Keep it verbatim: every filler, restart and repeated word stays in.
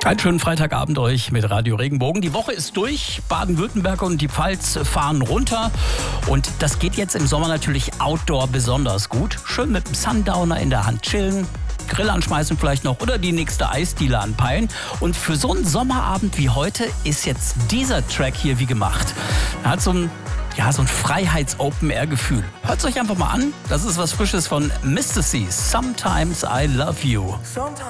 Einen schönen Freitagabend euch mit Radio Regenbogen. Die Woche ist durch. Baden-Württemberg und die Pfalz fahren runter. Und das geht jetzt im Sommer natürlich outdoor besonders gut. Schön mit dem Sundowner in der Hand chillen, Grill anschmeißen vielleicht noch oder die nächste Eisdiele anpeilen. Und für so einen Sommerabend wie heute ist jetzt dieser Track hier wie gemacht. Er hat so ein Ja, so ein Freiheits-Open-Air-Gefühl. Hört's euch einfach mal an. Das ist was Frisches von Mister C. Sometimes I Love You. Sometimes